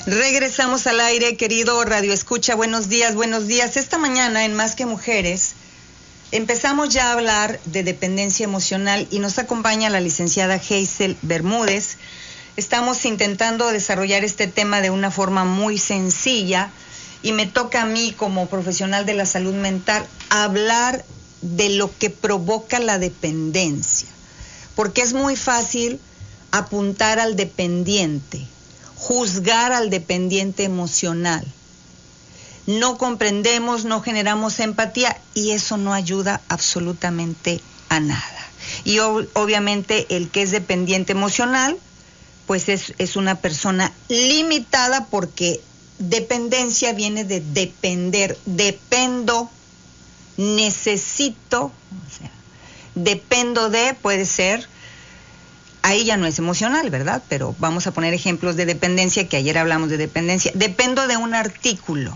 Regresamos al aire, querido Radio Escucha. Buenos días, buenos días. Esta mañana en Más que Mujeres empezamos ya a hablar de dependencia emocional y nos acompaña la licenciada Hazel Bermúdez. Estamos intentando desarrollar este tema de una forma muy sencilla y me toca a mí como profesional de la salud mental hablar de lo que provoca la dependencia, porque es muy fácil apuntar al dependiente, juzgar al dependiente emocional. No comprendemos, no generamos empatía y eso no ayuda absolutamente a nada. Y obviamente el que es dependiente emocional, pues es una persona limitada, porque dependencia viene de depender. Dependo, necesito, o sea, dependo de, puede ser. Ahí ya no es emocional, ¿verdad? Pero vamos a poner ejemplos de dependencia, que ayer hablamos de dependencia. Dependo de un artículo.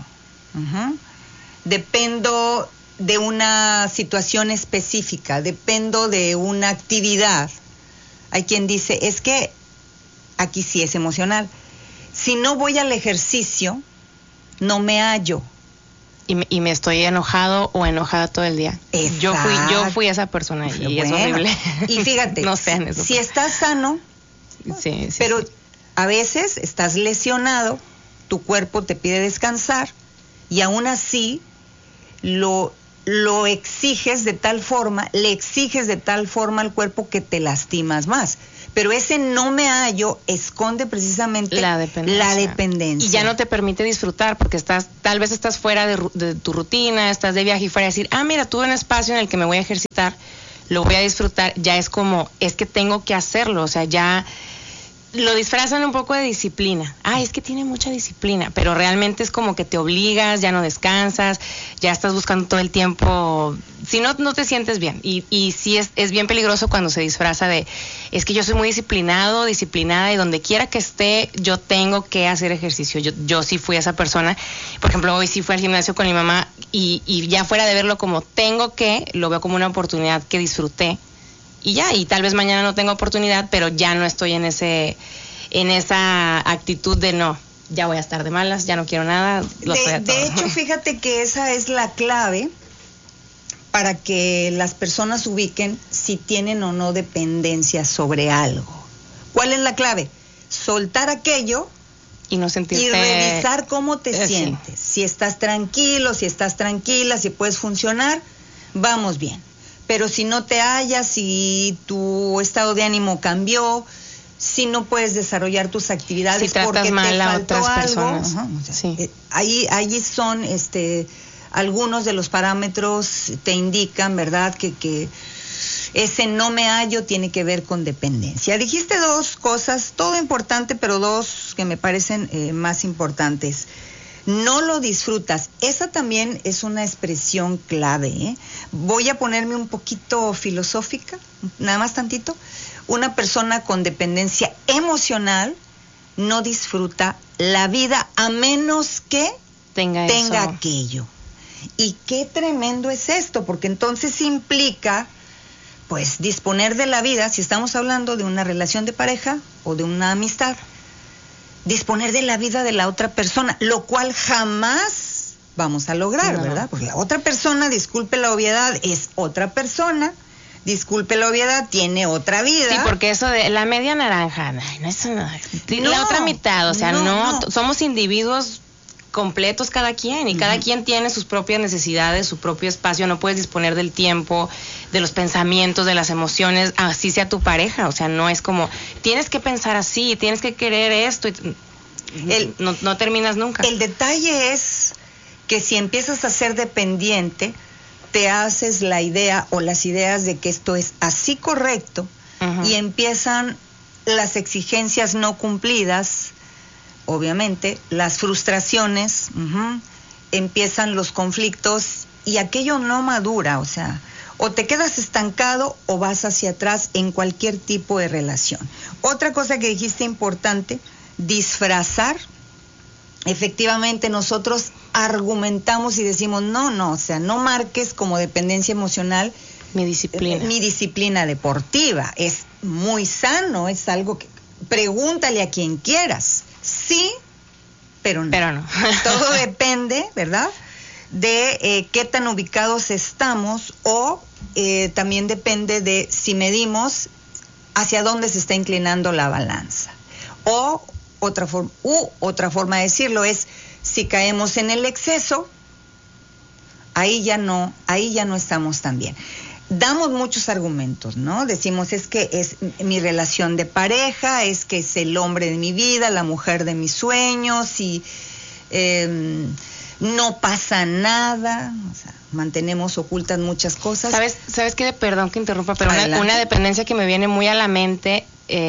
Dependo de una situación específica. Dependo de una actividad. Hay quien dice, es que aquí sí es emocional. Si no voy al ejercicio, no me hallo. Y me estoy enojado o enojada todo el día. Yo fui esa persona y bueno, es horrible. Y fíjate, no sean eso. Si estás sano, sí, pero sí. A veces estás lesionado, tu cuerpo te pide descansar y aún así lo exiges de tal forma, le exiges de tal forma al cuerpo que te lastimas más. Pero ese no me hallo esconde precisamente la dependencia. Y ya no te permite disfrutar, porque tal vez estás fuera de tu rutina, estás de viaje y fuera a decir, mira, tuve un espacio en el que me voy a ejercitar, lo voy a disfrutar. Ya es como, es que tengo que hacerlo, o sea, ya lo disfrazan un poco de disciplina. Es que tiene mucha disciplina, pero realmente es como que te obligas, ya no descansas, ya estás buscando todo el tiempo. Si no te sientes bien. Y sí es bien peligroso cuando se disfraza de, es que yo soy muy disciplinada, y donde quiera que esté, yo tengo que hacer ejercicio. Yo sí fui esa persona. Por ejemplo, hoy sí fui al gimnasio con mi mamá y ya fuera de verlo como tengo que, lo veo como una oportunidad que disfruté. Y ya, y tal vez mañana no tengo oportunidad, pero ya no estoy en esa actitud de no, ya voy a estar de malas, ya no quiero nada. De hecho, fíjate que esa es la clave para que las personas ubiquen si tienen o no dependencia sobre algo. ¿Cuál es la clave? Soltar aquello y no sentirte... y revisar cómo te sientes. Sí. Si estás tranquilo, si estás tranquila, si puedes funcionar, vamos bien. Pero si no te hallas, si tu estado de ánimo cambió, si no puedes desarrollar tus actividades si tratas porque mal te a faltó otras algo, personas. O sea, sí. Ahí son algunos de los parámetros te indican, ¿verdad? Que ese no me hallo tiene que ver con dependencia. Dijiste dos cosas, todo importante, pero dos que me parecen más importantes. No lo disfrutas. Esa también es una expresión clave. Voy a ponerme un poquito filosófica, nada más tantito. Una persona con dependencia emocional no disfruta la vida a menos que tenga aquello. Y qué tremendo es esto, porque entonces implica, pues, disponer de la vida, si estamos hablando de una relación de pareja o de una amistad, disponer de la vida de la otra persona, lo cual jamás vamos a lograr, ¿verdad? Porque la otra persona, disculpe la obviedad, es otra persona, disculpe la obviedad, tiene otra vida. Sí, porque eso de la media naranja, la otra mitad, o sea, no, somos individuos completos cada quien, y cada quien tiene sus propias necesidades, su propio espacio. No puedes disponer del tiempo, de los pensamientos, de las emociones, así sea tu pareja. O sea, no es como, tienes que pensar así, tienes que querer esto, no terminas nunca. El detalle es que si empiezas a ser dependiente, te haces la idea o las ideas de que esto es así correcto, y empiezan las exigencias no cumplidas, obviamente, las frustraciones, empiezan los conflictos y aquello no madura, o sea, o te quedas estancado o vas hacia atrás en cualquier tipo de relación. Otra cosa que dijiste importante, disfrazar. Efectivamente, nosotros argumentamos y decimos, no, o sea, no marques como dependencia emocional mi disciplina deportiva. Es muy sano, es algo que pregúntale a quien quieras. Sí, pero no. Pero no. Todo depende, ¿verdad?, de qué tan ubicados estamos, o también depende de si medimos hacia dónde se está inclinando la balanza. O otra forma de decirlo es, si caemos en el exceso, ahí ya no estamos tan bien. Damos muchos argumentos, ¿no? Decimos, es que es mi relación de pareja, es que es el hombre de mi vida, la mujer de mis sueños, y no pasa nada, o sea, mantenemos ocultas muchas cosas. ¿Sabes qué? Perdón que interrumpa, pero una dependencia que me viene muy a la mente,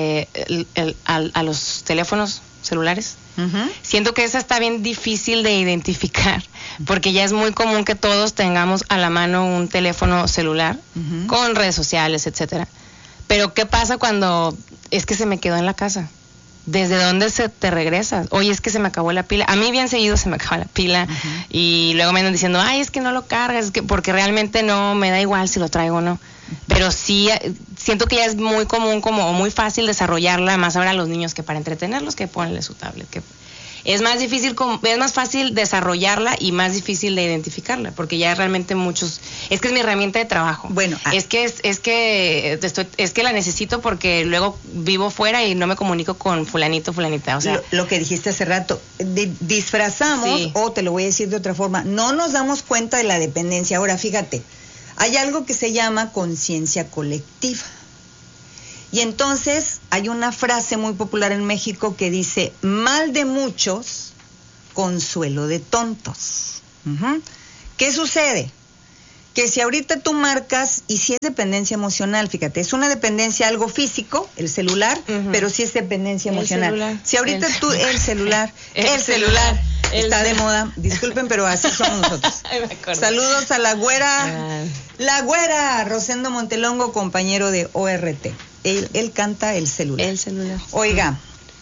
a los teléfonos celulares. Uh-huh. Siento que esa está bien difícil de identificar, porque ya es muy común que todos tengamos a la mano un teléfono celular, uh-huh, con redes sociales, etcétera. Pero ¿qué pasa cuando es que se me quedó en la casa? ¿Desde dónde se te regresa? Oye, es que se me acabó la pila. A mí bien seguido se me acaba la pila, uh-huh, y luego me andan diciendo, ay, es que no lo cargas, es que porque realmente no me da igual si lo traigo o no. Pero sí, siento que ya es muy común, como muy fácil desarrollarla, más ahora los niños, que para entretenerlos, que ponerle su tablet, que es más difícil, es más fácil desarrollarla y más difícil de identificarla, porque ya realmente muchos, es que es mi herramienta de trabajo. Bueno, es que la necesito porque luego vivo fuera y no me comunico con fulanito, fulanita, o sea, lo que dijiste hace rato, disfrazamos, sí, o te lo voy a decir de otra forma, no nos damos cuenta de la dependencia. Ahora, fíjate, hay algo que se llama conciencia colectiva. Y entonces hay una frase muy popular en México que dice, mal de muchos, consuelo de tontos. Uh-huh. ¿Qué sucede? Que si ahorita tú marcas, y si es dependencia emocional, fíjate, es una dependencia algo físico, el celular, uh-huh, pero sí es dependencia emocional. Si ahorita el celular está de moda, disculpen, pero así somos nosotros. Saludos a la güera Rosendo Montelongo, compañero de ORT. Él canta el celular. El celular. Oiga,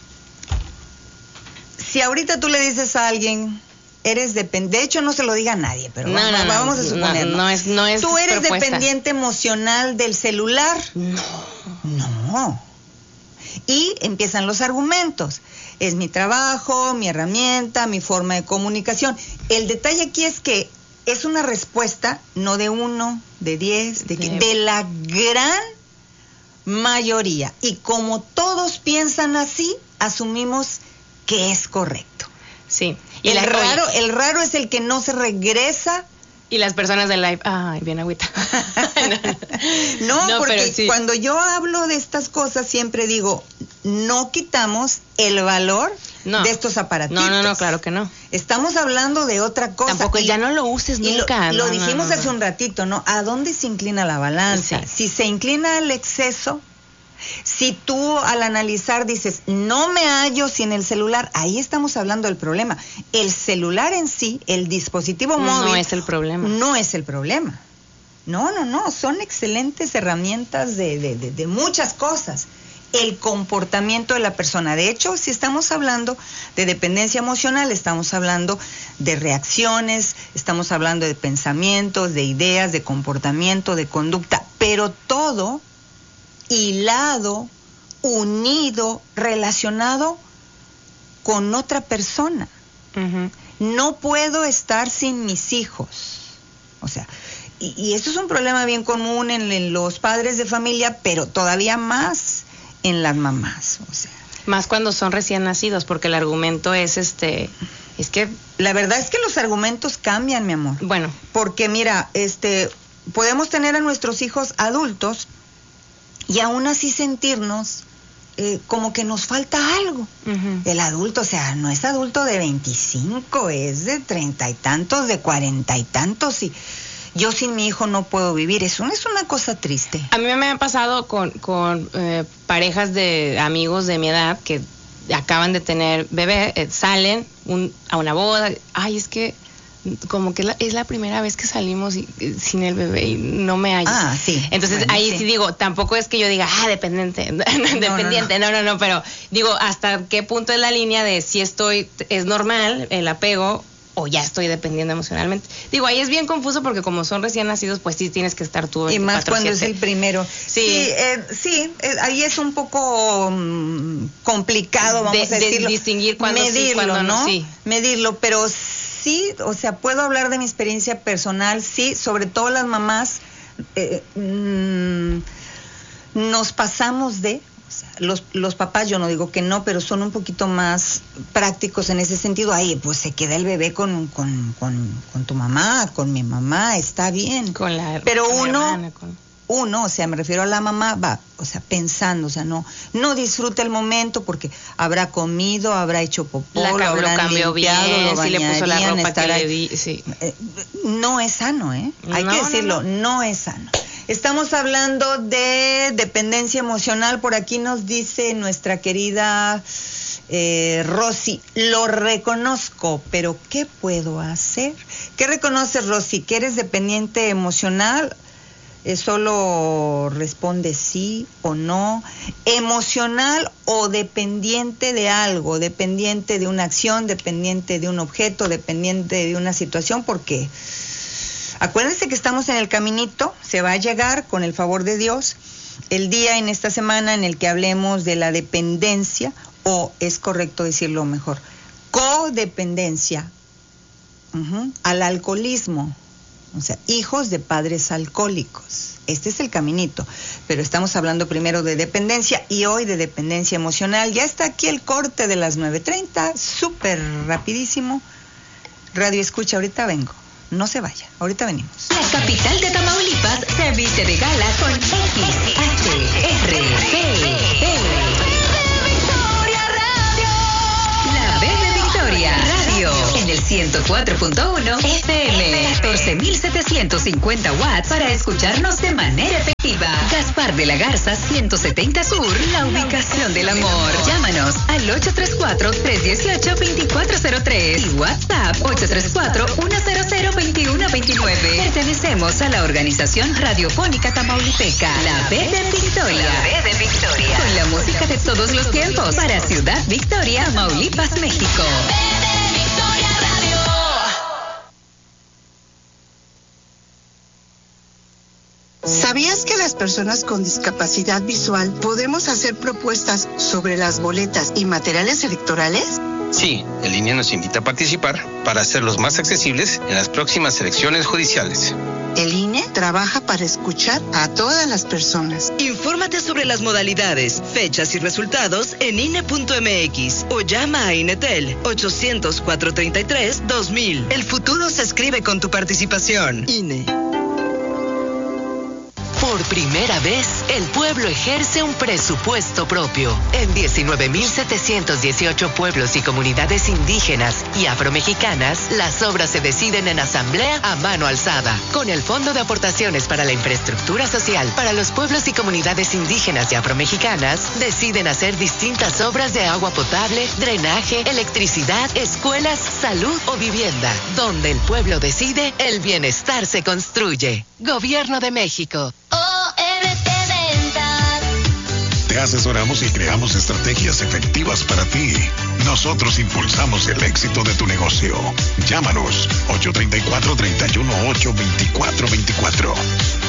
si ahorita tú le dices a alguien, eres dependiente, de hecho no se lo diga a nadie, pero vamos a suponer. No es ¿Tú eres propuesta dependiente emocional del celular? No. Y empiezan los argumentos. Es mi trabajo, mi herramienta, mi forma de comunicación. El detalle aquí es que es una respuesta, no de 1, de 10, de la gran mayoría. Y como todos piensan así, asumimos que es correcto. Sí. Y el raro es el que no se regresa. Y las personas del live, ay, bien agüita. No, porque sí, cuando yo hablo de estas cosas siempre digo, no quitamos el valor de estos aparatitos. No, claro que no. Estamos hablando de otra cosa. Tampoco, ya no lo uses nunca. Lo dijimos hace un ratito, ¿no? ¿A dónde se inclina la balanza? Sí. Si se inclina al exceso, si tú al analizar dices, no me hallo sin el celular, ahí estamos hablando del problema. El celular en sí, el dispositivo móvil, no es el problema. No es el problema. No, son excelentes herramientas de muchas cosas. El comportamiento de la persona. De hecho, si estamos hablando de dependencia emocional, estamos hablando de reacciones, estamos hablando de pensamientos, de ideas, de comportamiento, de conducta, pero todo hilado, unido, relacionado con otra persona. Uh-huh. No puedo estar sin mis hijos. O sea, y esto es un problema bien común en los padres de familia, pero todavía más en las mamás, o sea. Más cuando son recién nacidos, porque el argumento es es que la verdad es que los argumentos cambian, mi amor. Bueno, porque mira, podemos tener a nuestros hijos adultos y aún así sentirnos como que nos falta algo. Uh-huh. El adulto, o sea, no es adulto de 25, es de 30 y tantos, de 40 y tantos, y yo sin mi hijo no puedo vivir. Eso es una cosa triste. A mí me ha pasado con parejas de amigos de mi edad que acaban de tener bebé, salen a una boda. Ay, es que como que es la primera vez que salimos sin el bebé y no me hallo. Ah, sí. Entonces bueno, ahí sí digo, tampoco es que yo diga, dependiente, no, pero digo, hasta qué punto es la línea de si es normal el apego o ya estoy dependiendo emocionalmente. Digo, ahí es bien confuso porque como son recién nacidos, pues sí tienes que estar tú 24/7. Y más cuando es el primero. Sí, ahí es un poco complicado, vamos a decirlo. Distinguir cuándo medirlo, sí, cuándo no. Sí. Medirlo, pero sí, o sea, puedo hablar de mi experiencia personal, sí, sobre todo las mamás, nos pasamos de... Los papás, yo no digo que no, pero son un poquito más prácticos en ese sentido. Ay, pues se queda el bebé con tu mamá, con mi mamá, está bien. Pero uno, o sea, me refiero a la mamá, va, o sea, pensando, o sea, no disfruta el momento porque habrá comido, habrá hecho popó, lo cambió limpiado, bien, lo bañarían, le puso la ropa que le di, sí. No es sano, ¿eh? Hay que decirlo, no es sano. Estamos hablando de dependencia emocional. Por aquí nos dice nuestra querida Rosy, lo reconozco, pero ¿qué puedo hacer? ¿Qué reconoces, Rosy? ¿Que eres dependiente emocional? Solo responde sí o no. ¿Emocional o dependiente de algo? ¿Dependiente de una acción? ¿Dependiente de un objeto? ¿Dependiente de una situación? ¿Por qué? Acuérdense que estamos en el caminito, se va a llegar con el favor de Dios el día en esta semana en el que hablemos de la dependencia, o es correcto decirlo mejor, codependencia al alcoholismo, o sea, hijos de padres alcohólicos. Este es el caminito, pero estamos hablando primero de dependencia y hoy de dependencia emocional. Ya está aquí el corte de las 9:30, súper rapidísimo. Radio Escucha, ahorita vengo. No se vaya, ahorita venimos. La capital de Tamaulipas se viste de gala con XHRP. La B de Victoria Radio. En el 104.1 FM. 14,750 watts para escucharnos de manera efectiva. Gaspar de la Garza, 170 Sur, la ubicación del amor. Llámanos al 834-318-2403 y WhatsApp 834-100-2129. Pertenecemos a la organización radiofónica tamaulipeca, La B de Victoria. La B de Victoria. Con la música de todos los tiempos para Ciudad Victoria, Tamaulipas, México. ¿Sabías que las personas con discapacidad visual podemos hacer propuestas sobre las boletas y materiales electorales? Sí, el INE nos invita a participar para hacerlos más accesibles en las próximas elecciones judiciales. El INE trabaja para escuchar a todas las personas. Infórmate sobre las modalidades, fechas y resultados en INE.mx o llama a INETEL 800-433-2000. El futuro se escribe con tu participación. INE. Por primera vez, el pueblo ejerce un presupuesto propio. En 19,718 pueblos y comunidades indígenas y afromexicanas, las obras se deciden en asamblea a mano alzada. Con el Fondo de Aportaciones para la Infraestructura Social para los pueblos y comunidades indígenas y afromexicanas, deciden hacer distintas obras de agua potable, drenaje, electricidad, escuelas, salud o vivienda. Donde el pueblo decide, el bienestar se construye. Gobierno de México. Te asesoramos y creamos estrategias efectivas para ti. Nosotros impulsamos el éxito de tu negocio. Llámanos 834-318-2424.